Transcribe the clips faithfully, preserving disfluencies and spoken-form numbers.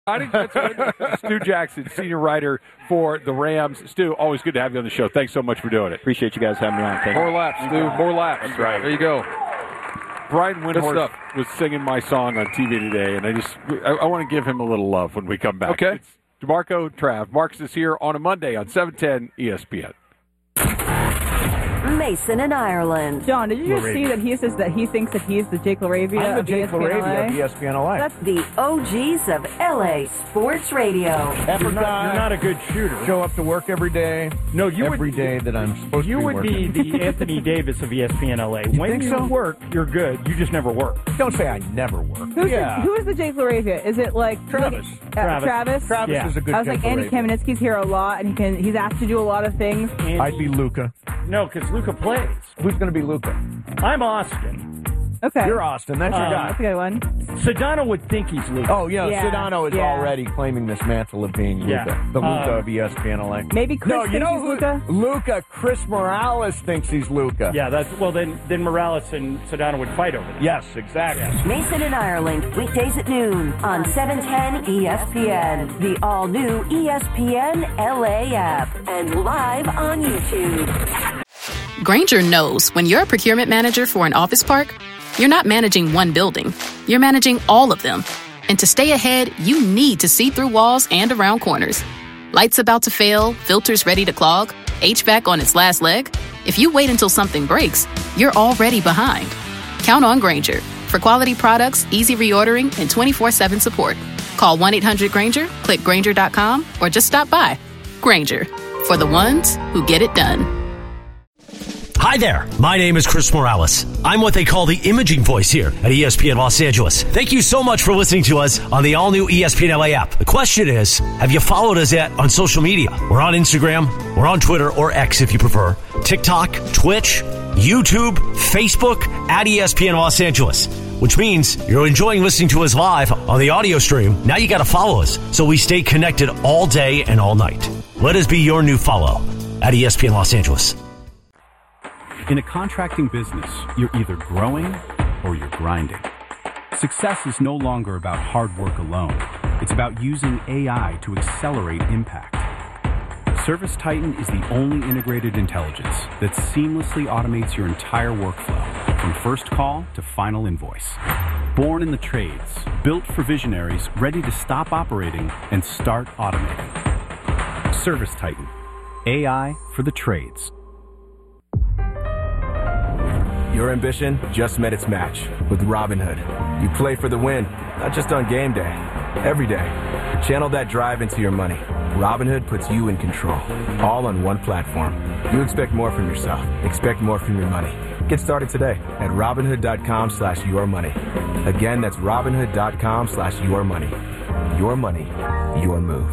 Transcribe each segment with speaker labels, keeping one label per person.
Speaker 1: I think that's good. Stu Jackson, senior writer for the Rams. Stu, always good to have you on the show. Thanks so much for doing it.
Speaker 2: Appreciate you guys having me on. Thank
Speaker 3: More
Speaker 2: you.
Speaker 3: laps, Stu. More laps.
Speaker 2: That's right.
Speaker 3: There you go.
Speaker 1: Brian
Speaker 3: Good
Speaker 1: Windhorst
Speaker 3: stuff.
Speaker 1: was singing my song on T V today, and I just I, I want to give him a little love when we come back.
Speaker 3: Okay.
Speaker 1: It's DeMarco Trav. Marks is here on a Monday on seven ten E S P N.
Speaker 4: Mason in Ireland.
Speaker 5: John, did you just see that he says that he thinks that he's the Jake LaRavia
Speaker 6: I'm the
Speaker 5: of
Speaker 6: Jake
Speaker 5: E S P N L A?
Speaker 6: LaRavia of E S P N L A.
Speaker 4: That's the O Gs of L A Sports Radio.
Speaker 6: Every
Speaker 7: You're not,
Speaker 6: guy
Speaker 7: you're not a good shooter.
Speaker 6: show up to work every day.
Speaker 7: No, you
Speaker 6: every
Speaker 7: would,
Speaker 6: day that I'm supposed
Speaker 7: You
Speaker 6: to be
Speaker 7: would
Speaker 6: working.
Speaker 7: be the Anthony Davis of E S P N L A. When
Speaker 6: think
Speaker 7: you
Speaker 6: so?
Speaker 7: work, you're good. You just never work.
Speaker 6: Don't say I never work.
Speaker 5: Who's
Speaker 6: yeah.
Speaker 5: the, who is the Jake LaRavia? Is it like
Speaker 6: Travis.
Speaker 5: Like, uh,
Speaker 7: Travis.
Speaker 5: Travis?
Speaker 6: Travis
Speaker 7: Yeah.
Speaker 6: is a good
Speaker 5: I was like,
Speaker 6: Jake
Speaker 5: Andy
Speaker 6: LaRavia.
Speaker 5: Kamenetsky's here a lot, and he can he's asked to do a lot of things.
Speaker 7: Andy,
Speaker 6: I'd be Luca.
Speaker 7: no, because Luca plays.
Speaker 6: Who's going to be Luca?
Speaker 7: I'm Austin.
Speaker 5: Okay,
Speaker 6: You're Austin. That's your
Speaker 7: Uh,
Speaker 6: guy.
Speaker 5: that's a good one.
Speaker 7: Sedano would think he's Luca.
Speaker 6: Oh, you know,
Speaker 5: Yeah,
Speaker 6: Sedano is
Speaker 5: yeah.
Speaker 6: already claiming this mantle of being Luca.
Speaker 7: Yeah.
Speaker 6: The Luca
Speaker 7: Uh,
Speaker 6: of E S P N L A.
Speaker 5: Maybe Chris
Speaker 6: no, you
Speaker 5: thinks
Speaker 6: know
Speaker 5: he's
Speaker 6: who?
Speaker 5: Luca?
Speaker 6: Luca. Chris Morales thinks he's Luca.
Speaker 7: Yeah, that's well. Then then Morales and Sedano would fight over that.
Speaker 6: Yes, exactly.
Speaker 4: Mason in Ireland, weekdays at noon on seven ten E S P N, the all-new E S P N L A app, and live on YouTube.
Speaker 8: Grainger knows when you're a procurement manager for an office park, you're not managing one building, you're managing all of them. And to stay ahead, you need to see through walls and around corners. Lights about to fail, filters ready to clog, H V A C on its last leg. If you wait until something breaks, you're already behind. Count on Grainger for quality products, easy reordering, and twenty-four seven support. Call one eight hundred Grainger, click Grainger dot com, or just stop by. Grainger, for the ones who get it done.
Speaker 9: Hi there, my name is Chris Morales. I'm what they call the imaging voice here at E S P N Los Angeles. Thank you so much for listening to us on the all-new E S P N L A app. The question is, have you followed us yet on social media? We're on Instagram, we're on Twitter, or X if you prefer, TikTok, Twitch, YouTube, Facebook, at E S P N Los Angeles. Which means you're enjoying listening to us live on the audio stream. Now you got to follow us so we stay connected all day and all night. Let us be your new follow at E S P N Los Angeles.
Speaker 10: In a contracting business, you're either growing or you're grinding. Success is no longer about hard work alone. It's about using A I to accelerate impact. ServiceTitan is the only integrated intelligence that seamlessly automates your entire workflow, from first call to final invoice. Born in the trades, built for visionaries ready to stop operating and start automating. ServiceTitan, A I for the trades.
Speaker 11: Your ambition just met its match with Robinhood. You play for the win, not just on game day, every day. Channel that drive into your money. Robinhood puts you in control, all on one platform. You expect more from yourself. Expect more from your money. Get started today at Robinhood.com slash your money. Again, that's Robinhood.com slash your money. Your money, your move.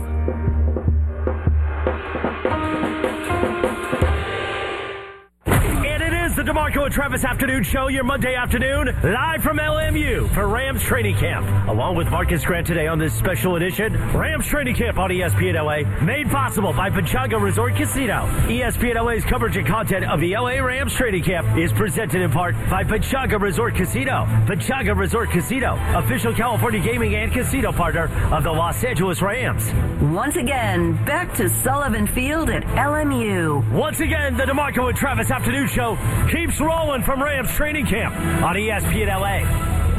Speaker 9: The DeMarco and Travis Afternoon Show, your Monday afternoon, live from L M U for Rams Training Camp. Along with Marcus Grant today on this special edition, Rams Training Camp on E S P N L A, made possible by Pechanga Resort Casino. E S P N L A's coverage and content of the L A Rams Training Camp is presented in part by Pechanga Resort Casino. Pechanga Resort Casino, official California gaming and casino partner of the Los Angeles Rams.
Speaker 4: Once again, back to Sullivan Field at L M U.
Speaker 9: Once again, the DeMarco and Travis Afternoon Show keeps rolling from Rams Training Camp on E S P N L A.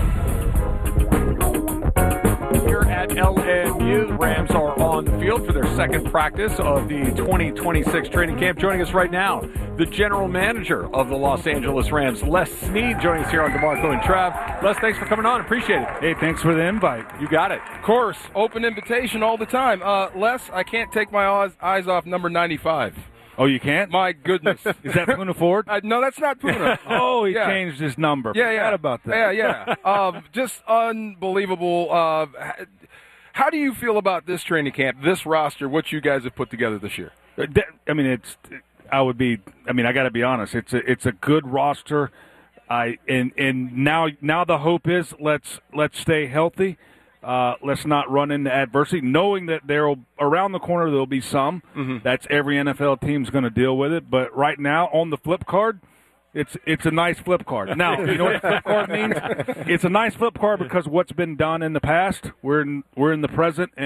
Speaker 1: Here at L M U, the Rams are on the field for their second practice of the twenty twenty-six training camp. Joining us right now, the general manager of the Los Angeles Rams, Les Snead, joining us here on DeMarco and Trav. Les, thanks for coming on. Appreciate it.
Speaker 3: Hey, thanks for the invite.
Speaker 1: You got it.
Speaker 3: Of course, open invitation all the time. Uh, Les, I can't take my eyes, eyes off number ninety-five.
Speaker 7: Oh, you can't?
Speaker 3: My goodness.
Speaker 7: Is that Puna Ford?
Speaker 3: Uh, no, that's not Puna.
Speaker 7: Oh, he
Speaker 3: Yeah.
Speaker 7: changed his number.
Speaker 3: Yeah, yeah.
Speaker 7: Forgot about that.
Speaker 3: Yeah, yeah. um, just unbelievable. Uh, h- how do you feel about this training camp, this roster, what you guys have put together this year?
Speaker 7: Uh, that- I mean, it's. I would be. I mean, I got to be honest. It's a. It's a good roster. I and and now now the hope is let's let's stay healthy. Uh, let's not run into adversity, knowing that there around the corner there'll be some.
Speaker 3: Mm-hmm.
Speaker 7: That's every N F L team's going to deal with it. But right now on the flip card, it's it's a nice flip card. Now you know what flip card means. It's a nice flip card because what's been done in the past. We're in we're in the present. And